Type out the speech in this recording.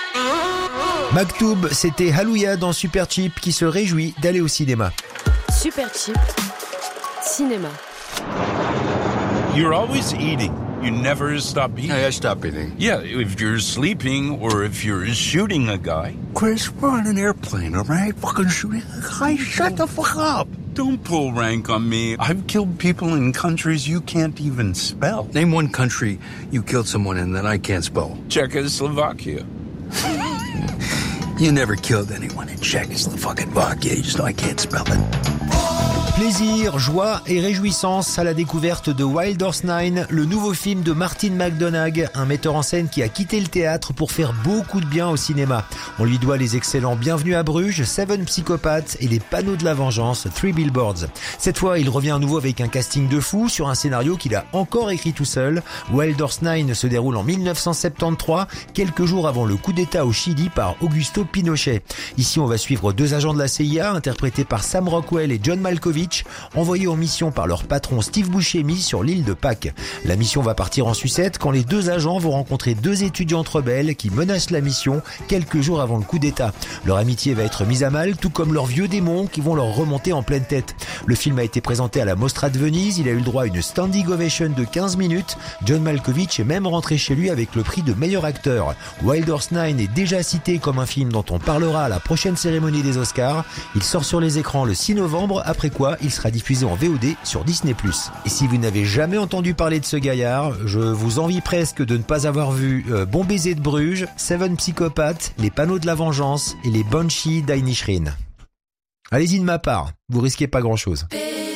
Maktoub, c'était Halouya dans Super Cheap qui se réjouit d'aller au cinéma. Super Cheap, cinéma. You're always eating. You never stop eating. I stop eating. Yeah, if you're sleeping or if you're shooting a guy. Chris, we're on an airplane, all right? Fucking shooting a guy. Shut the fuck up. Don't pull rank on me. I've killed people in countries you can't even spell. Name one country you killed someone in that I can't spell. Czechoslovakia. You never killed anyone in Czechoslovakia. You just know I can't spell it. Plaisir, joie et réjouissance à la découverte de Wild Horse 9, le nouveau film de Martin McDonagh, un metteur en scène qui a quitté le théâtre pour faire beaucoup de bien au cinéma. On lui doit les excellents Bienvenue à Bruges, Seven Psychopaths et Les Panneaux de la Vengeance, Three Billboards. Cette fois, il revient à nouveau avec un casting de fou sur un scénario qu'il a encore écrit tout seul. Wild Horse 9 se déroule en 1973, quelques jours avant le coup d'État au Chili par Augusto Pinochet. Ici, on va suivre deux agents de la CIA, interprétés par Sam Rockwell et John Malkovich, envoyés en mission par leur patron Steve Buscemi sur l'île de Pâques. La mission va partir en sucette quand les deux agents vont rencontrer deux étudiantes rebelles qui menacent la mission quelques jours avant le coup d'État. Leur amitié va être mise à mal, tout comme leurs vieux démons qui vont leur remonter en pleine tête. Le film a été présenté à la Mostra de Venise, il a eu le droit à une standing ovation de 15 minutes. John Malkovich est même rentré chez lui avec le prix de meilleur acteur. Wild Horse 9 est déjà cité comme un film dont on parlera à la prochaine cérémonie des Oscars. Il sort sur les écrans le 6 novembre, après quoi il sera diffusé en VOD sur Disney+. Et si vous n'avez jamais entendu parler de ce gaillard, je vous envie presque de ne pas avoir vu Bon baiser de Bruges, Seven Psychopaths, Les Panneaux de la Vengeance et Les Banshees d'Inisherin. Allez-y de ma part, vous risquez pas grand-chose.